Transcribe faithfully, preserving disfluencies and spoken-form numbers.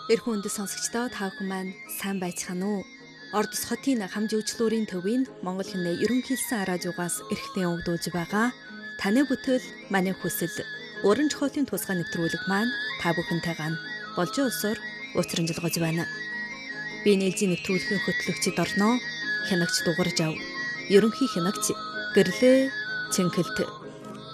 Эрхэн үндэс сонсогчдоо та бүхэн маань сайн байцгаана уу? Ордос хотын хамжуучлуурын төвийн Монгол хинэ ерөнхийлсэн радиогоос эрхтэн өгдөөж байгаа таны бүтэл манай хүсэл уран зохиолын тусгай нэвтрүүлэг маань та бүхэнтэйгээ болж өсөр уучрамжилгож байна. Би нээлжийн нэвтрүүлгийн хөтлөгчд орноо хянагч дугарж ав. Ерөнхий хянагч гэрлээ Цэнгэлт